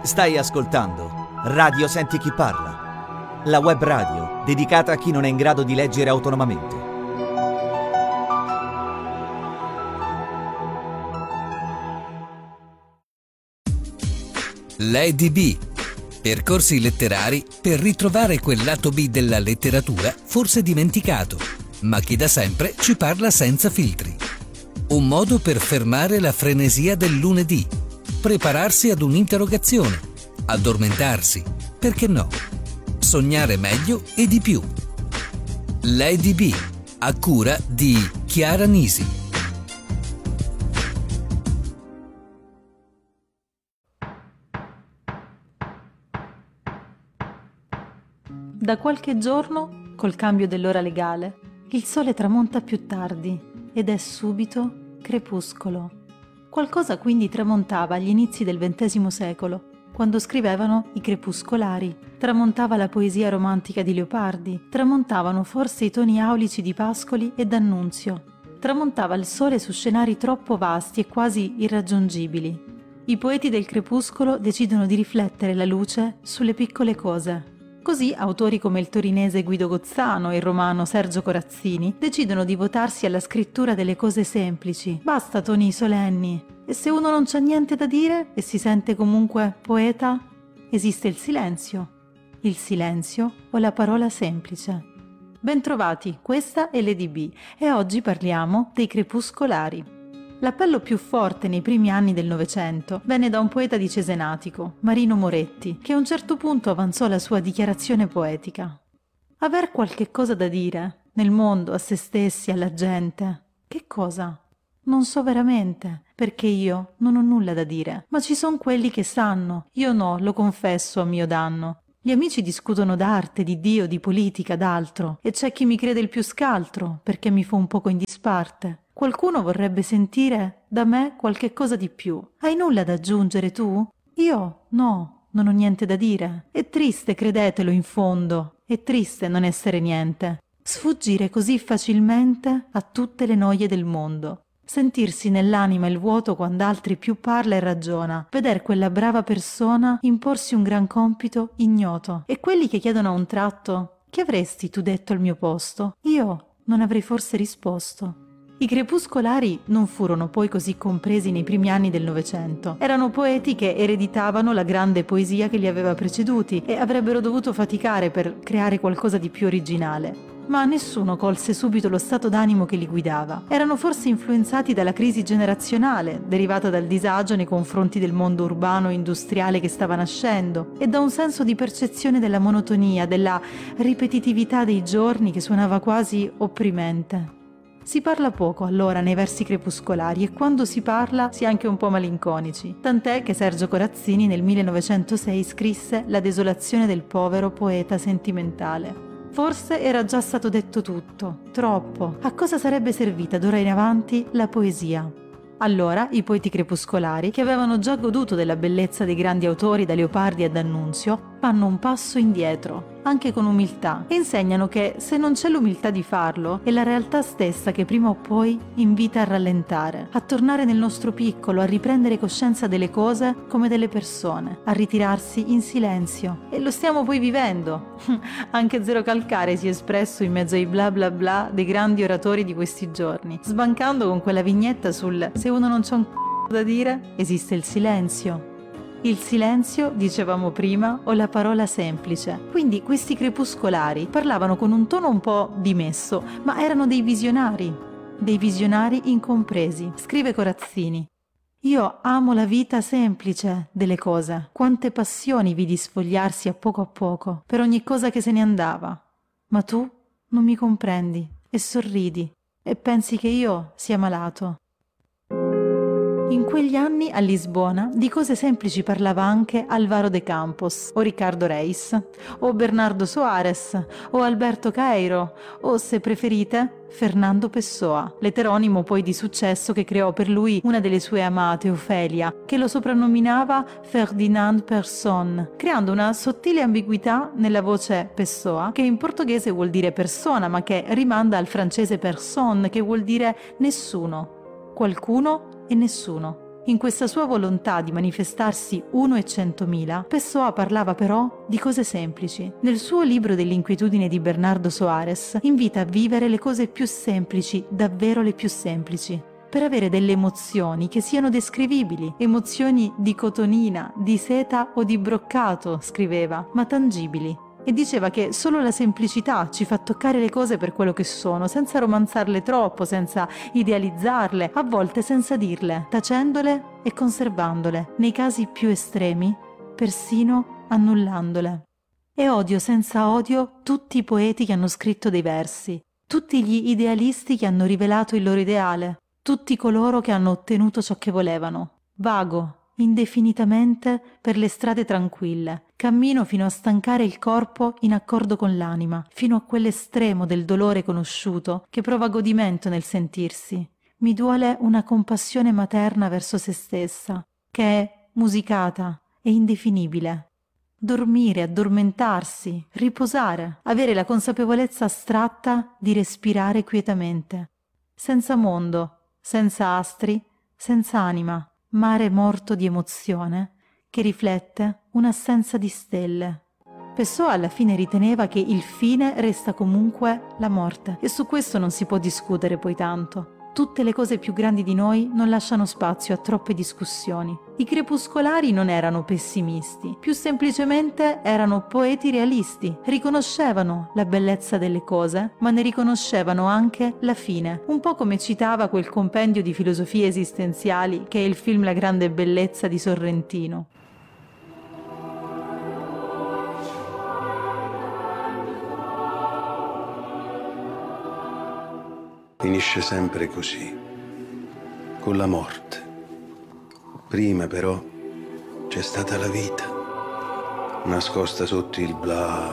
Stai ascoltando Radio Senti Chi Parla, la web radio dedicata a chi non è in grado di leggere autonomamente. Lady B. Percorsi letterari per ritrovare quel lato B della letteratura forse dimenticato, ma che da sempre ci parla senza filtri. Un modo per fermare la frenesia del lunedì, prepararsi ad un'interrogazione, addormentarsi, perché no? Sognare meglio e di più. Lady B, a cura di Chiara Nisi. Da qualche giorno, col cambio dell'ora legale, il sole tramonta più tardi ed è subito crepuscolo. Qualcosa quindi tramontava agli inizi del XX secolo, quando scrivevano i crepuscolari. Tramontava la poesia romantica di Leopardi, tramontavano forse i toni aulici di Pascoli e D'Annunzio. Tramontava il sole su scenari troppo vasti e quasi irraggiungibili. I poeti del crepuscolo decidono di riflettere la luce sulle piccole cose. Così autori come il torinese Guido Gozzano e il romano Sergio Corazzini decidono di votarsi alla scrittura delle cose semplici. Basta toni solenni. E se uno non c'ha niente da dire e si sente comunque poeta, esiste il silenzio. Il silenzio o la parola semplice. Bentrovati, questa è Lady B e oggi parliamo dei crepuscolari. L'appello più forte nei primi anni del Novecento venne da un poeta di Cesenatico, Marino Moretti, che a un certo punto avanzò la sua dichiarazione poetica. Aver qualche cosa da dire, nel mondo, a se stessi, alla gente. Che cosa? Non so veramente, perché io non ho nulla da dire, ma ci son quelli che sanno, io no, lo confesso a mio danno. Gli amici discutono d'arte, di Dio, di politica, d'altro, e c'è chi mi crede il più scaltro, perché mi fa un poco in disparte. Qualcuno vorrebbe sentire da me qualche cosa di più. Hai nulla da aggiungere tu? Io no, non ho niente da dire. È triste, credetelo, in fondo. È triste non essere niente. Sfuggire così facilmente a tutte le noie del mondo. Sentirsi nell'anima il vuoto quando altri più parla e ragiona. Veder quella brava persona imporsi un gran compito ignoto. E quelli che chiedono a un tratto: che avresti tu detto al mio posto? Io non avrei forse risposto. I crepuscolari non furono poi così compresi nei primi anni del Novecento. Erano poeti che ereditavano la grande poesia che li aveva preceduti e avrebbero dovuto faticare per creare qualcosa di più originale. Ma nessuno colse subito lo stato d'animo che li guidava. Erano forse influenzati dalla crisi generazionale, derivata dal disagio nei confronti del mondo urbano e industriale che stava nascendo, e da un senso di percezione della monotonia, della ripetitività dei giorni che suonava quasi opprimente. Si parla poco allora nei versi crepuscolari e quando si parla si è anche un po' malinconici, tant'è che Sergio Corazzini nel 1906 scrisse La desolazione del povero poeta sentimentale. Forse era già stato detto tutto, troppo. A cosa sarebbe servita d'ora in avanti la poesia? Allora i poeti crepuscolari, che avevano già goduto della bellezza dei grandi autori da Leopardi a D'Annunzio, fanno un passo indietro, anche con umiltà, e insegnano che se non c'è l'umiltà di farlo, è la realtà stessa che prima o poi invita a rallentare, a tornare nel nostro piccolo, a riprendere coscienza delle cose come delle persone, a ritirarsi in silenzio. E lo stiamo poi vivendo. Anche Zero Calcare si è espresso in mezzo ai bla bla bla dei grandi oratori di questi giorni, sbancando con quella vignetta sul se uno non c'ha un da dire, esiste il silenzio. Il silenzio, dicevamo prima, o la parola semplice. Quindi questi crepuscolari parlavano con un tono un po' dimesso, ma erano dei visionari incompresi. Scrive Corazzini: io amo la vita semplice delle cose. Quante passioni vidi sfogliarsi a poco, per ogni cosa che se ne andava. Ma tu non mi comprendi e sorridi e pensi che io sia malato. In quegli anni a Lisbona di cose semplici parlava anche Álvaro de Campos, o Ricardo Reis, o Bernardo Soares, o Alberto Caeiro, o, se preferite, Fernando Pessoa, l'eteronimo poi di successo che creò per lui una delle sue amate, Ofelia, che lo soprannominava Ferdinand Persson, creando una sottile ambiguità nella voce Pessoa, che in portoghese vuol dire persona, ma che rimanda al francese personne, che vuol dire nessuno, qualcuno e nessuno. In questa sua volontà di manifestarsi uno e 100.000, Pessoa parlava però di cose semplici. Nel suo libro dell'inquietudine di Bernardo Soares invita a vivere le cose più semplici, davvero le più semplici, per avere delle emozioni che siano descrivibili, emozioni di cotonina, di seta o di broccato, scriveva, ma tangibili. E diceva che solo la semplicità ci fa toccare le cose per quello che sono, senza romanzarle troppo, senza idealizzarle, a volte senza dirle, tacendole e conservandole, nei casi più estremi, persino annullandole. E odio senza odio tutti i poeti che hanno scritto dei versi, tutti gli idealisti che hanno rivelato il loro ideale, tutti coloro che hanno ottenuto ciò che volevano. Vago indefinitamente per le strade tranquille, cammino fino a stancare il corpo in accordo con l'anima, fino a quell'estremo del dolore conosciuto che prova godimento nel sentirsi. Mi duole una compassione materna verso se stessa, che è musicata e indefinibile. Dormire, addormentarsi, riposare, avere la consapevolezza astratta di respirare quietamente, senza mondo, senza astri, senza anima, mare morto di emozione che riflette un'assenza di stelle. Pessoa alla fine riteneva che il fine resta comunque la morte, e su questo non si può discutere poi tanto. Tutte le cose più grandi di noi non lasciano spazio a troppe discussioni. I crepuscolari non erano pessimisti, più semplicemente erano poeti realisti. Riconoscevano la bellezza delle cose, ma ne riconoscevano anche la fine. Un po' come citava quel compendio di filosofie esistenziali che è il film La grande bellezza di Sorrentino. Finisce sempre così, con la morte. Prima però c'è stata la vita, nascosta sotto il bla